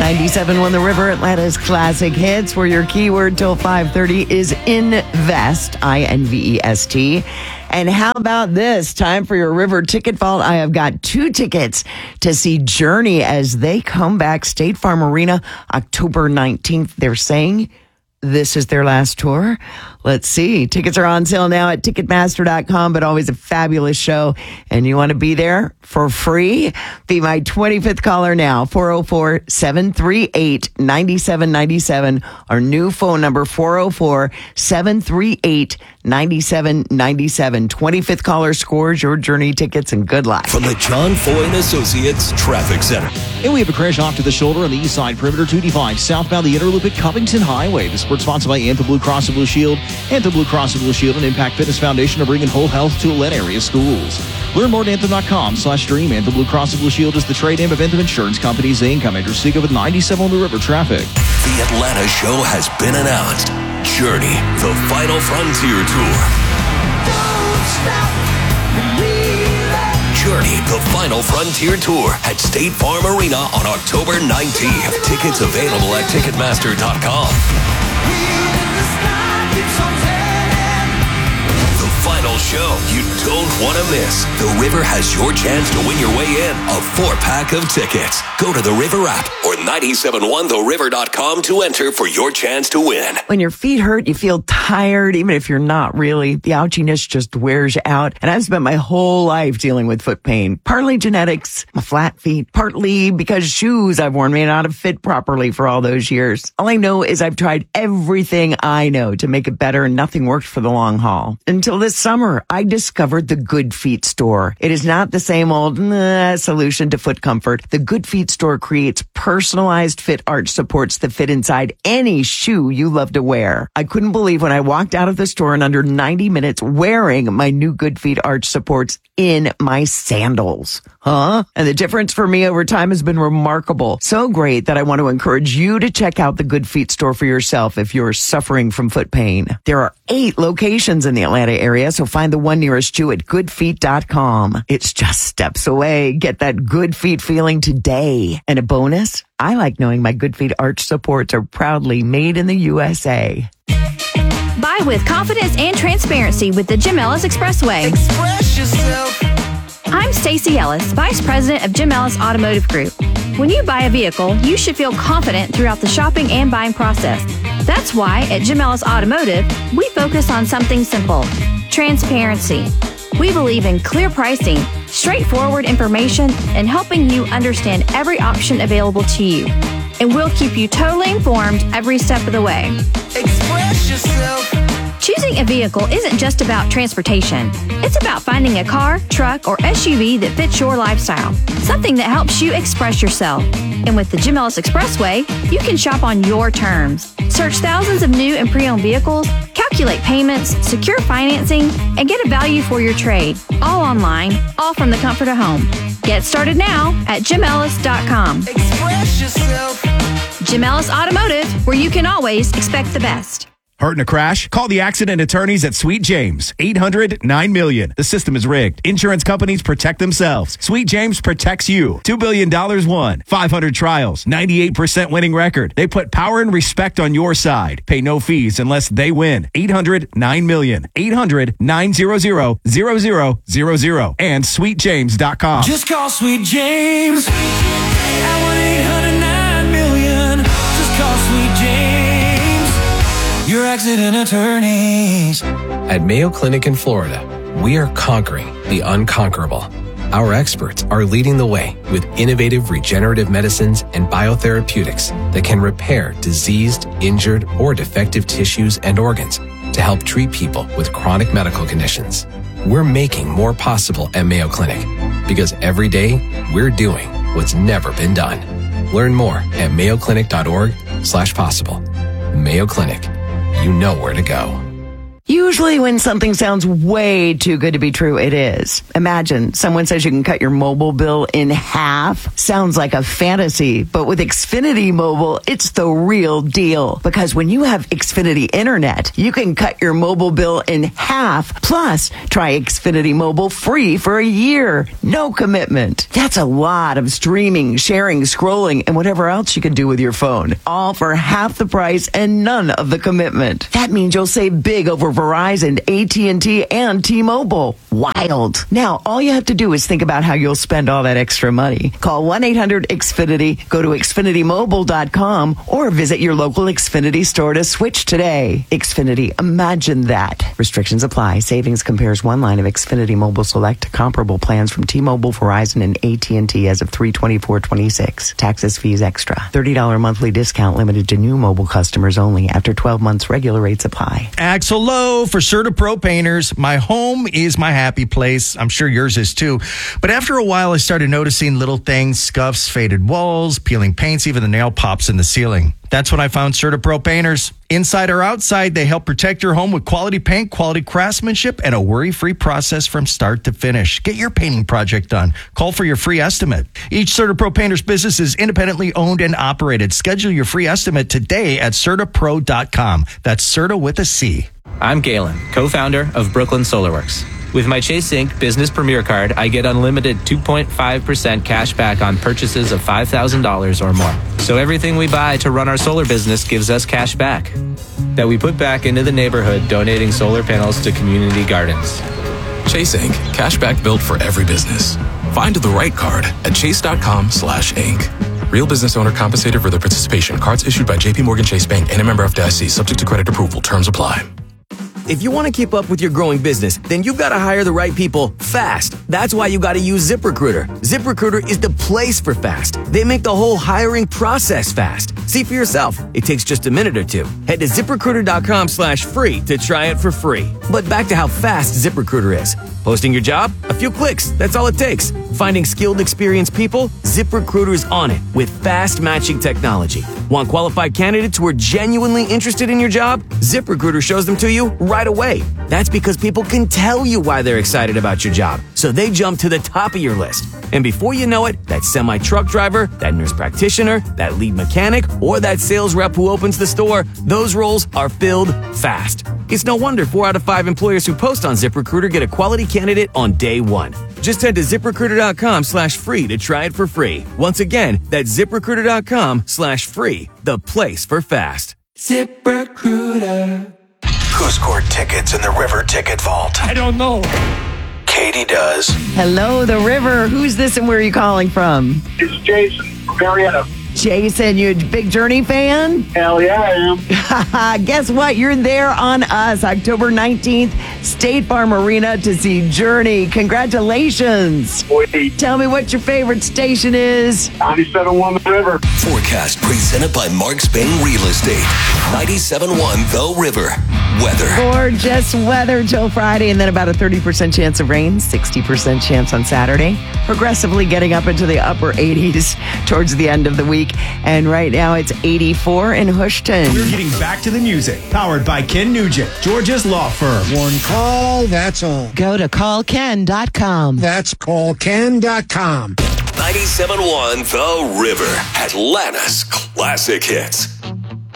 97.1 The River, Atlanta's classic hits, where your keyword till 5:30 is invest, INVEST. And how about this? Time for your River Ticket Vault. I have got 2 tickets to see Journey as they come back. State Farm Arena, October 19th. They're saying this is their last tour. Let's see. Tickets are on sale now at Ticketmaster.com, but always a fabulous show. And you want to be there for free? Be my 25th caller now, 404-738-9797. Our new phone number, 404-738-9797. 25th caller scores your Journey tickets, and good luck. From the John Foy and Associates Traffic Center. And we have a crash off to the shoulder on the east side, perimeter 295, southbound the Interloop at Covington Highway. This report sponsored by Anthem Blue Cross and Blue Shield. Anthem Blue Cross and Blue Shield and Impact Fitness Foundation are bringing whole health to Atlanta area schools. Learn more at Anthem.com/dream. Anthem Blue Cross and Blue Shield is the trade name of Anthem Insurance Company's income. Andrew Seega with 97 on the River traffic. The Atlanta show has been announced. Journey, the Final Frontier Tour. Journey, the Final Frontier Tour at State Farm Arena on October 19th. Tickets available at Ticketmaster.com. The final show you don't want to miss. The River has your chance to win your way in. A 4-pack of tickets. Go to the River app or 971theriver.com to enter for your chance to win. When your feet hurt, you feel tired, even if you're not really. The ouchiness just wears you out. And I've spent my whole life dealing with foot pain. Partly genetics, my flat feet. Partly because shoes I've worn may not have fit properly for all those years. All I know is I've tried everything I know to make it better, and nothing worked for the long haul. Until this summer, I discovered the Good Feet store. It is not the same old solution to foot comfort. The Good Feet store creates personalized fit arch supports that fit inside any shoe you love to wear. I couldn't believe when I walked out of the store in under 90 minutes wearing my new Good Feet arch supports in my sandals. And the difference for me over time has been remarkable. So great that I want to encourage you to check out the Good Feet store for yourself if you're suffering from foot pain. There are 8 locations in the Atlanta area, so find the one nearest you at goodfeet.com. It's just steps away. Get that Good Feet feeling today. And a bonus, I like knowing my Good Feet arch supports are proudly made in the USA. Buy with confidence and transparency with the Jim Ellis Expressway. Express yourself. I'm Stacey Ellis, Vice President of Jim Ellis Automotive Group. When you buy a vehicle, you should feel confident throughout the shopping and buying process. That's why at Jim Ellis Automotive, we focus on something simple: transparency. We believe in clear pricing, straightforward information, and helping you understand every option available to you. And we'll keep you totally informed every step of the way. Express yourself. Choosing a vehicle isn't just about transportation. It's about finding a car, truck, or SUV that fits your lifestyle. Something that helps you express yourself. And with the Jim Ellis Expressway, you can shop on your terms. Search thousands of new and pre-owned vehicles, calculate payments, secure financing, and get a value for your trade. All online, all from the comfort of home. Get started now at JimEllis.com. Express yourself. Jim Ellis Automotive, where you can always expect the best. Hurt in a crash? Call the accident attorneys at Sweet James. 800-9-MILLION. The system is rigged. Insurance companies protect themselves. Sweet James protects you. $2 billion won. 500 trials. 98% winning record. They put power and respect on your side. Pay no fees unless they win. 800-9-MILLION. 800-900-0000. And SweetJames.com. Just call Sweet James at 1-800-9-MILLION. Just call Sweet James, your accident attorneys. At Mayo Clinic in Florida, we are conquering the unconquerable. Our experts are leading the way with innovative regenerative medicines and biotherapeutics that can repair diseased, injured, or defective tissues and organs to help treat people with chronic medical conditions. We're making more possible at Mayo Clinic because every day we're doing what's never been done. Learn more at mayoclinic.org/possible. Mayo Clinic. You know where to go. Usually when something sounds way too good to be true, it is. Imagine someone says you can cut your mobile bill in half. Sounds like a fantasy, but with Xfinity Mobile, it's the real deal. Because when you have Xfinity Internet, you can cut your mobile bill in half. Plus, try Xfinity Mobile free for a year. No commitment. That's a lot of streaming, sharing, scrolling, and whatever else you can do with your phone. All for half the price and none of the commitment. That means you'll save big over Verizon, AT&T, and T-Mobile. Wild. Now, all you have to do is think about how you'll spend all that extra money. Call 1-800-XFINITY, go to XfinityMobile.com, or visit your local Xfinity store to switch today. Xfinity, imagine that. Restrictions apply. Savings compares one line of Xfinity Mobile Select to comparable plans from T-Mobile, Verizon, and AT&T as of 3/24/26. Taxes, fees extra. $30 monthly discount limited to new mobile customers only. After 12 months, regular rates apply. Axel Lowe for CertaPro Painters. My home is my happy place. I'm sure yours is too. But after a while, I started noticing little things, scuffs, faded walls, peeling paints, even the nail pops in the ceiling. That's when I found CertaPro Painters. Inside or outside, they help protect your home with quality paint, quality craftsmanship, and a worry-free process from start to finish. Get your painting project done. Call for your free estimate. Each CertaPro Painters business is independently owned and operated. Schedule your free estimate today at CertaPro.com. That's Certa with a C. I'm Galen, co-founder of Brooklyn SolarWorks. With my Chase Inc. Business Premier Card, I get unlimited 2.5% cash back on purchases of $5,000 or more. So everything we buy to run our solar business gives us cash back that we put back into the neighborhood, donating solar panels to community gardens. Chase Inc. Cashback built for every business. Find the right card at chase.com/inc. Real business owner compensated for their participation. Cards issued by JP Morgan Chase Bank and a member FDIC, subject to credit approval. Terms apply. If you want to keep up with your growing business, then you've got to hire the right people fast. That's why you got to use ZipRecruiter. ZipRecruiter is the place for fast. They make the whole hiring process fast. See for yourself. It takes just a minute or two. Head to ZipRecruiter.com/free to try it for free. But back to how fast ZipRecruiter is. Posting your job? A few clicks. That's all it takes. Finding skilled, experienced people? ZipRecruiter's on it with fast matching technology. Want qualified candidates who are genuinely interested in your job? ZipRecruiter shows them to you right away. That's because people can tell you why they're excited about your job, so they jump to the top of your list. And before you know it, that semi-truck driver, that nurse practitioner, that lead mechanic, or that sales rep who opens the store, those roles are filled fast. It's no wonder 4 out of 5 employers who post on ZipRecruiter get a quality candidate on day one. Just head to ZipRecruiter.com/free to try it for free. Once again, that's ZipRecruiter.com/free, the place for fast. ZipRecruiter. Who scored tickets in the River Ticket Vault? I don't know. Katie does. Hello, the River. Who's this and where are you calling from? It's Jason from Marietta. Jason, you a big Journey fan? Hell yeah, I am. Guess what? You're there on us, October 19th, State Farm Arena to see Journey. Congratulations. Boy. Tell me what your favorite station is. 97.1 The River. Forecast presented by Mark Spain Real Estate. 97.1 The River. Weather. Gorgeous weather till Friday, and then about a 30% chance of rain, 60% chance on Saturday. Progressively getting up into the upper 80s towards the end of the week. And right now it's 84 in Houston. We're getting back to the music. Powered by Ken Nugent, Georgia's law firm. One call, that's all. Go to callken.com. That's callken.com. 97.1 The River. Atlanta's classic hits.